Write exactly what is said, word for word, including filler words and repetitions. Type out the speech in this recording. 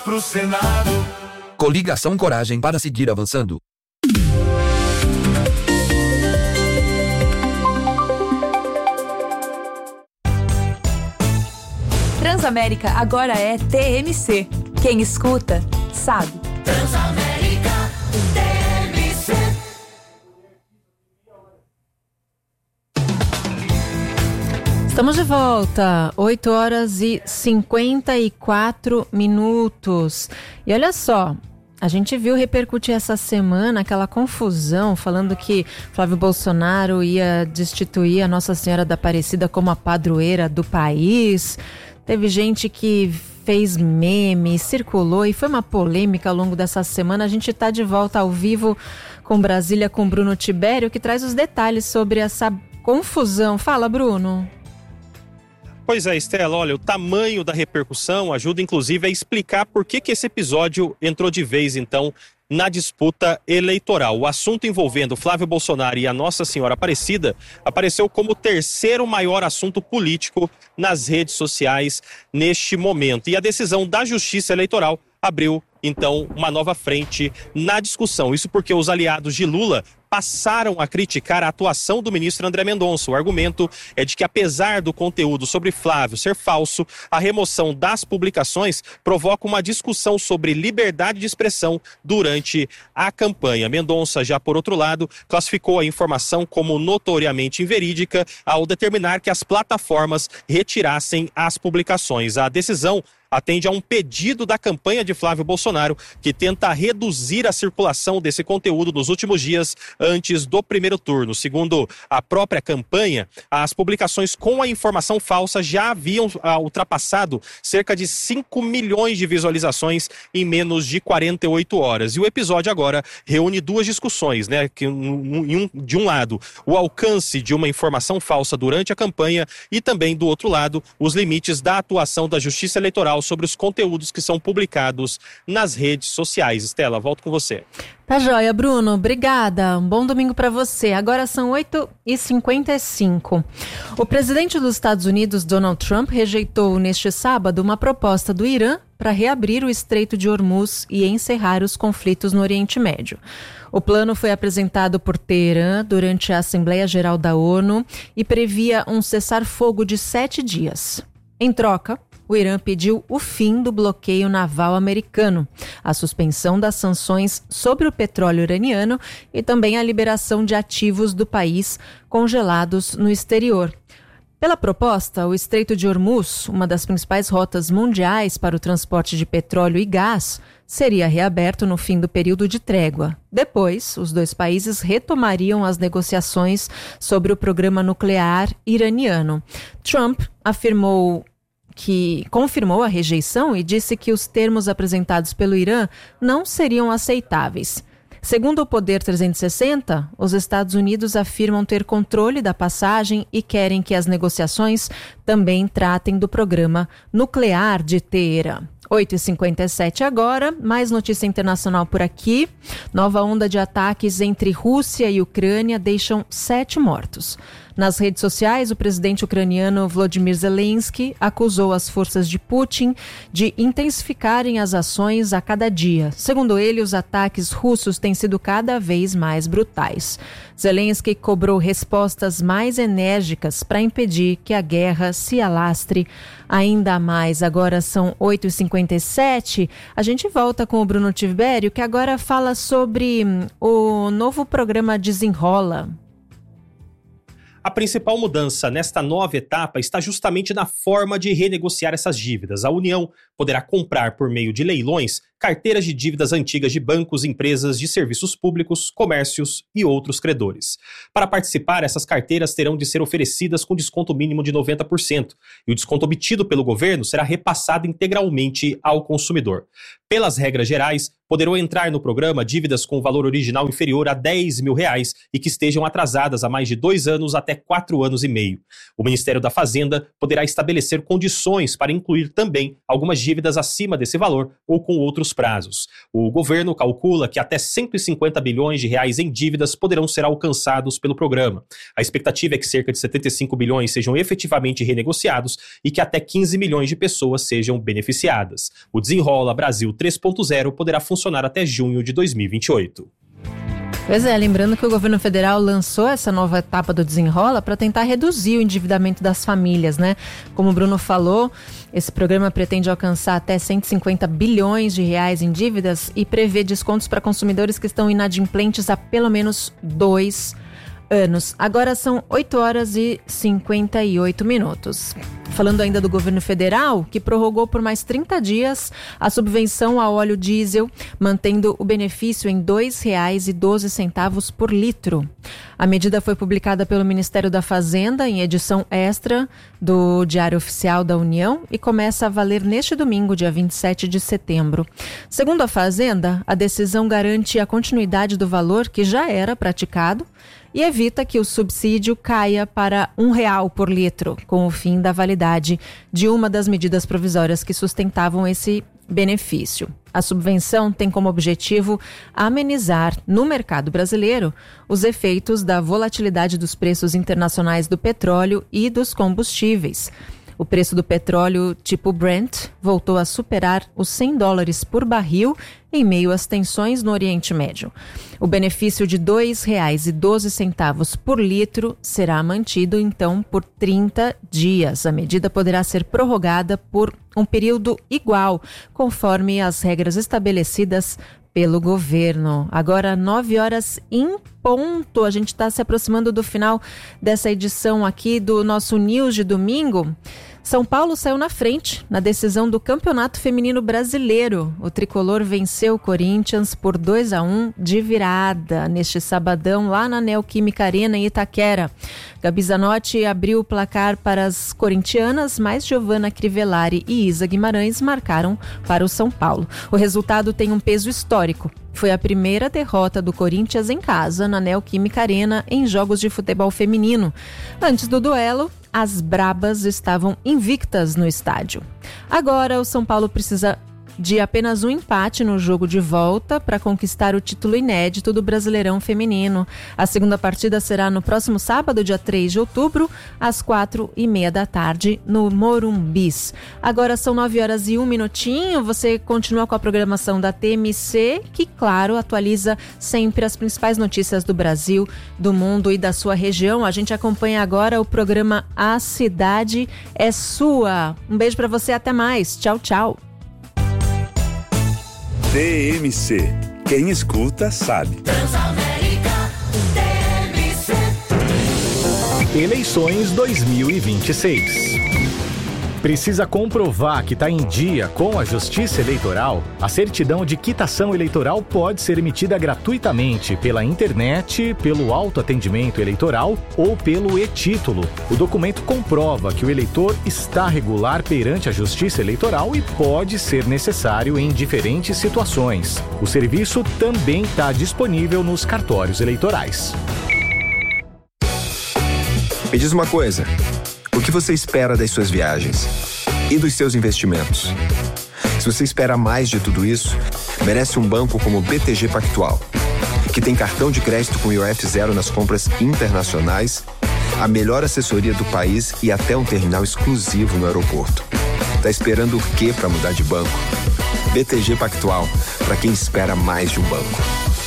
pro Senado. Coligação Coragem para seguir avançando. Transamérica agora é T M C. Quem escuta, sabe. Transamérica T M C. Estamos de volta, oito horas e cinquenta e quatro minutos. E olha só, a gente viu repercutir essa semana aquela confusão falando que Flávio Bolsonaro ia destituir a Nossa Senhora da Aparecida como a padroeira do país. Teve gente que fez meme, circulou e foi uma polêmica ao longo dessa semana. A gente está de volta ao vivo com Brasília com Bruno Tibério, que traz os detalhes sobre essa confusão. Fala, Bruno. Pois é, Estela, olha, o tamanho da repercussão ajuda inclusive a explicar por que, que esse episódio entrou de vez, então, na disputa eleitoral. O assunto envolvendo Flávio Bolsonaro e a Nossa Senhora Aparecida apareceu como o terceiro maior assunto político nas redes sociais neste momento. E a decisão da Justiça Eleitoral abriu, então, uma nova frente na discussão. Isso porque os aliados de Lula passaram a criticar a atuação do ministro André Mendonça. O argumento é de que, apesar do conteúdo sobre Flávio ser falso, a remoção das publicações provoca uma discussão sobre liberdade de expressão durante a campanha. Mendonça, já por outro lado, classificou a informação como notoriamente inverídica ao determinar que as plataformas retirassem as publicações. A decisão atende a um pedido da campanha de Flávio Bolsonaro, que tenta reduzir a circulação desse conteúdo nos últimos dias antes do primeiro turno. Segundo a própria campanha, as publicações com a informação falsa já haviam ah, ultrapassado cerca de cinco milhões de visualizações em menos de quarenta e oito horas. E o episódio agora reúne duas discussões, né? Que, um, um, de um lado, o alcance de uma informação falsa durante a campanha e também, do outro lado, os limites da atuação da Justiça Eleitoral sobre os conteúdos que são publicados nas redes sociais. Estela, volto com você. Tá joia, Bruno. Obrigada. Um bom domingo para você. Agora são oito e cinquenta e cinco. O presidente dos Estados Unidos, Donald Trump, rejeitou neste sábado uma proposta do Irã para reabrir o Estreito de Hormuz e encerrar os conflitos no Oriente Médio. O plano foi apresentado por Teherã durante a Assembleia Geral da ONU e previa um cessar-fogo de sete dias. Em troca, o Irã pediu o fim do bloqueio naval americano, a suspensão das sanções sobre o petróleo iraniano e também a liberação de ativos do país congelados no exterior. Pela proposta, o Estreito de Hormuz, uma das principais rotas mundiais para o transporte de petróleo e gás, seria reaberto no fim do período de trégua. Depois, os dois países retomariam as negociações sobre o programa nuclear iraniano. Trump afirmou que confirmou a rejeição e disse que os termos apresentados pelo Irã não seriam aceitáveis. Segundo o Poder trezentos e sessenta, os Estados Unidos afirmam ter controle da passagem e querem que as negociações também tratem do programa nuclear de Teherã. oito e cinquenta e sete agora, mais notícia internacional por aqui. Nova onda de ataques entre Rússia e Ucrânia deixam sete mortos. Nas redes sociais, o presidente ucraniano Volodymyr Zelensky acusou as forças de Putin de intensificarem as ações a cada dia. Segundo ele, os ataques russos têm sido cada vez mais brutais. Zelensky cobrou respostas mais enérgicas para impedir que a guerra se alastre ainda mais. Agora são oito e cinquenta e sete. A gente volta com o Bruno Tibério, que agora fala sobre hum, o novo programa Desenrola. A principal mudança nesta nova etapa está justamente na forma de renegociar essas dívidas. A União poderá comprar por meio de leilões carteiras de dívidas antigas de bancos, empresas de serviços públicos, comércios e outros credores. Para participar, essas carteiras terão de ser oferecidas com desconto mínimo de noventa por cento e o desconto obtido pelo governo será repassado integralmente ao consumidor. Pelas regras gerais, poderão entrar no programa dívidas com valor original inferior a dez mil reais e que estejam atrasadas há mais de dois anos até quatro anos e meio. O Ministério da Fazenda poderá estabelecer condições para incluir também algumas dívidas acima desse valor ou com outros prazos. O governo calcula que até cento e cinquenta bilhões de reais em dívidas poderão ser alcançados pelo programa. A expectativa é que cerca de setenta e cinco bilhões sejam efetivamente renegociados e que até quinze milhões de pessoas sejam beneficiadas. O Desenrola Brasil três ponto zero poderá funcionar até junho de dois mil e vinte e oito. Pois é, lembrando que o governo federal lançou essa nova etapa do Desenrola para tentar reduzir o endividamento das famílias, né? Como o Bruno falou, esse programa pretende alcançar até cento e cinquenta bilhões de reais em dívidas e prevê descontos para consumidores que estão inadimplentes há pelo menos dois anos. Agora são oito horas e cinquenta e oito minutos. Falando ainda do governo federal, que prorrogou por mais trinta dias a subvenção ao óleo diesel, mantendo o benefício em dois reais e doze centavos por litro. A medida foi publicada pelo Ministério da Fazenda em edição extra do Diário Oficial da União e começa a valer neste domingo, dia vinte e sete de setembro. Segundo a Fazenda, a decisão garante a continuidade do valor que já era praticado e evita que o subsídio caia para um real por litro, com o fim da validade de uma das medidas provisórias que sustentavam esse benefício. A subvenção tem como objetivo amenizar no mercado brasileiro os efeitos da volatilidade dos preços internacionais do petróleo e dos combustíveis. O preço do petróleo tipo Brent voltou a superar os cem dólares por barril em meio às tensões no Oriente Médio. O benefício de dois reais e doze centavos por litro será mantido, então, por trinta dias. A medida poderá ser prorrogada por um período igual, conforme as regras estabelecidas pelo governo. Agora, nove horas em ponto. A gente está se aproximando do final dessa edição aqui do nosso News de domingo. São Paulo saiu na frente na decisão do Campeonato Feminino Brasileiro. O tricolor venceu o Corinthians por dois a um de virada neste sabadão lá na Neoquímica Arena em Itaquera. Gabi Zanotti abriu o placar para as corintianas, mas Giovanna Crivellari e Isa Guimarães marcaram para o São Paulo. O resultado tem um peso histórico. Foi a primeira derrota do Corinthians em casa na Neoquímica Arena em jogos de futebol feminino. Antes do duelo, as brabas estavam invictas no estádio. Agora o São Paulo precisa de apenas um empate no jogo de volta para conquistar o título inédito do Brasileirão Feminino. A segunda partida será no próximo sábado, dia três de outubro, às quatro e meia da tarde, no Morumbis. Agora são nove horas e um minutinho. Você continua com a programação da T M C, que, claro, atualiza sempre as principais notícias do Brasil, do mundo e da sua região. A gente acompanha agora o programa A Cidade é Sua. Um beijo para você, até mais. Tchau, tchau. T M C. Quem escuta sabe. Transamérica T M C. Eleições dois mil e vinte e seis. Precisa comprovar que está em dia com a Justiça Eleitoral? A certidão de quitação eleitoral pode ser emitida gratuitamente pela internet, pelo autoatendimento eleitoral ou pelo e-título. O documento comprova que o eleitor está regular perante a Justiça Eleitoral e pode ser necessário em diferentes situações. O serviço também está disponível nos cartórios eleitorais. Me diz uma coisa. O que você espera das suas viagens e dos seus investimentos? Se você espera mais de tudo isso, merece um banco como o B T G Pactual, que tem cartão de crédito com I O F zero nas compras internacionais, a melhor assessoria do país e até um terminal exclusivo no aeroporto. Tá esperando o quê para mudar de banco? B T G Pactual, para quem espera mais de um banco.